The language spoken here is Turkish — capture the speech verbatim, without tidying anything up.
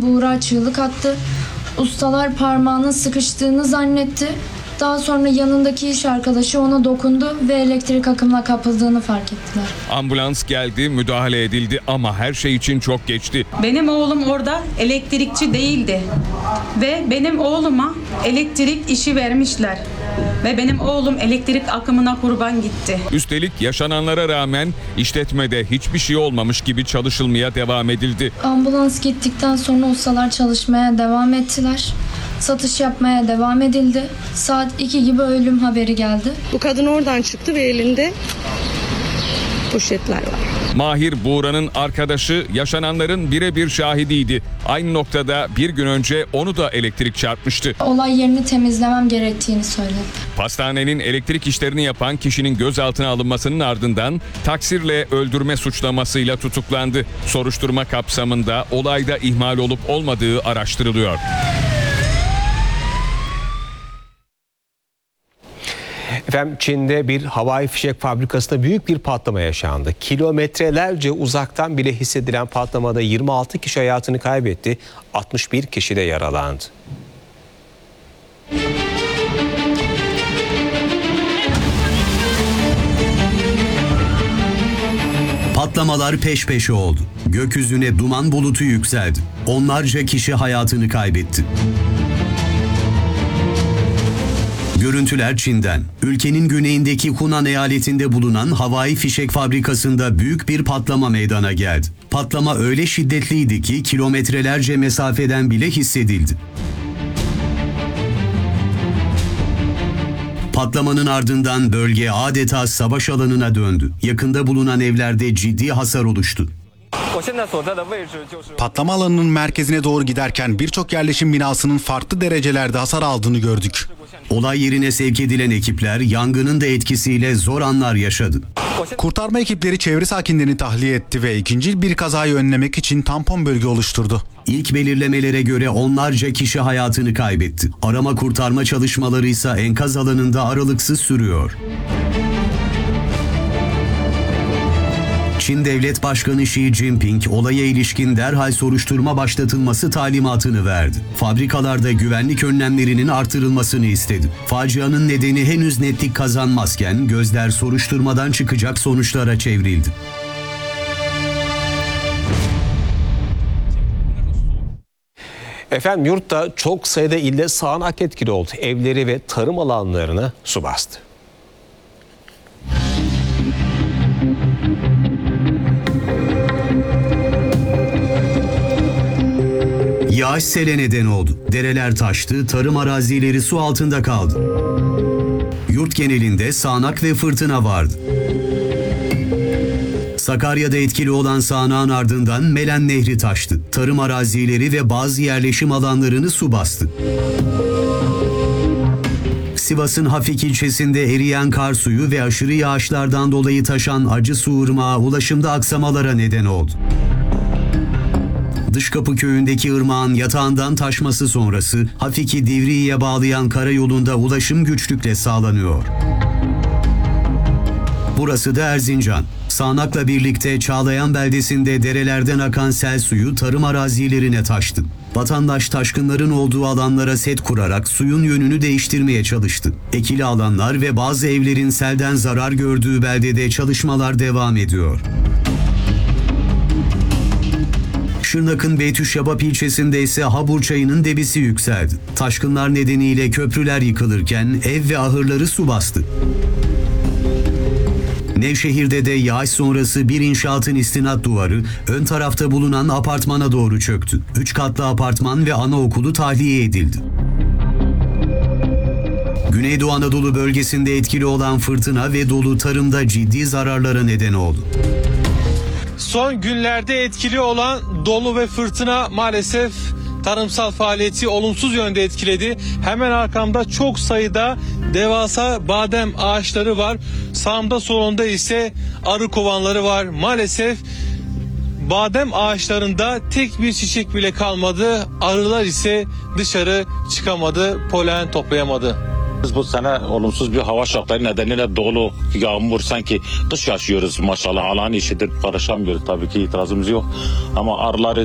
Buğra çığlık attı. Ustalar parmağının sıkıştığını zannetti. Daha sonra yanındaki iş arkadaşı ona dokundu ve elektrik akımına kapıldığını fark ettiler. Ambulans geldi, müdahale edildi ama her şey için çok geçti. Benim oğlum orada elektrikçi değildi ve benim oğluma elektrik işi vermişler ve benim oğlum elektrik akımına kurban gitti. Üstelik yaşananlara rağmen işletmede hiçbir şey olmamış gibi çalışılmaya devam edildi. Ambulans gittikten sonra ustalar çalışmaya devam ettiler. Satış yapmaya devam edildi. Saat iki gibi ölüm haberi geldi. Bu kadın oradan çıktı ve elinde poşetler var. Mahir Buğra'nın arkadaşı yaşananların birebir şahidiydi. Aynı noktada bir gün önce onu da elektrik çarpmıştı. Olay yerini temizlemem gerektiğini söyledi. Pastanenin elektrik işlerini yapan kişinin gözaltına alınmasının ardından taksirle öldürme suçlamasıyla tutuklandı. Soruşturma kapsamında olayda ihmal olup olmadığı araştırılıyor. Efendim, Çin'de bir havai fişek fabrikasında büyük bir patlama yaşandı. Kilometrelerce uzaktan bile hissedilen patlamada yirmi altı kişi hayatını kaybetti, altmış bir kişi de yaralandı. Patlamalar peş peşe oldu. Gökyüzüne duman bulutu yükseldi. Onlarca kişi hayatını kaybetti. Görüntüler Çin'den. Ülkenin güneyindeki Hunan eyaletinde bulunan havai fişek fabrikasında büyük bir patlama meydana geldi. Patlama öyle şiddetliydi ki kilometrelerce mesafeden bile hissedildi. Patlamanın ardından bölge adeta savaş alanına döndü. Yakında bulunan evlerde ciddi hasar oluştu. Patlama alanının merkezine doğru giderken birçok yerleşim binasının farklı derecelerde hasar aldığını gördük. Olay yerine sevk edilen ekipler yangının da etkisiyle zor anlar yaşadı. Kurtarma ekipleri çevre sakinlerini tahliye etti ve ikinci bir kazayı önlemek için tampon bölge oluşturdu. İlk belirlemelere göre onlarca kişi hayatını kaybetti. Arama kurtarma çalışmaları ise enkaz alanında aralıksız sürüyor. Çin Devlet Başkanı Xi Jinping olaya ilişkin derhal soruşturma başlatılması talimatını verdi. Fabrikalarda güvenlik önlemlerinin artırılmasını istedi. Facianın nedeni henüz netlik kazanmazken gözler soruşturmadan çıkacak sonuçlara çevrildi. Efendim, yurtta çok sayıda ilde sağanak etkili oldu. Evleri ve tarım alanlarını su bastı. Yağış sele neden oldu. Dereler taştı, tarım arazileri su altında kaldı. Yurt genelinde sağanak ve fırtına vardı. Sakarya'da etkili olan sağanağın ardından Melen Nehri taştı. Tarım arazileri ve bazı yerleşim alanlarını su bastı. Sivas'ın Hafik ilçesinde eriyen kar suyu ve aşırı yağışlardan dolayı taşan Acısu Irmağı ulaşımda aksamalara neden oldu. Dışkapı köyündeki ırmağın yatağından taşması sonrası Hafik'i Divriği'ye bağlayan karayolunda ulaşım güçlükle sağlanıyor. Burası da Erzincan. Sağanakla birlikte Çağlayan beldesinde derelerden akan sel suyu tarım arazilerine taştı. Vatandaş taşkınların olduğu alanlara set kurarak suyun yönünü değiştirmeye çalıştı. Ekili alanlar ve bazı evlerin selden zarar gördüğü beldede çalışmalar devam ediyor. Şırnak'ın Beytüşşebap ilçesinde ise Habur Çayı'nın debisi yükseldi. Taşkınlar nedeniyle köprüler yıkılırken ev ve ahırları su bastı. Nevşehir'de de yağış sonrası bir inşaatın istinat duvarı ön tarafta bulunan apartmana doğru çöktü. Üç katlı apartman ve anaokulu tahliye edildi. Güneydoğu Anadolu bölgesinde etkili olan fırtına ve dolu tarımda ciddi zararlara neden oldu. Son günlerde etkili olan dolu ve fırtına maalesef tarımsal faaliyeti olumsuz yönde etkiledi. Hemen arkamda çok sayıda devasa badem ağaçları var. Sağımda solumda ise arı kovanları var. Maalesef badem ağaçlarında tek bir çiçek bile kalmadı. Arılar ise dışarı çıkamadı, polen toplayamadı. Bu sene olumsuz bir hava şartları nedeniyle dolu, yağmur, sanki kış yaşıyoruz maşallah. Allah'ın işidir, karışamıyoruz, tabii ki itirazımız yok. Ama arıları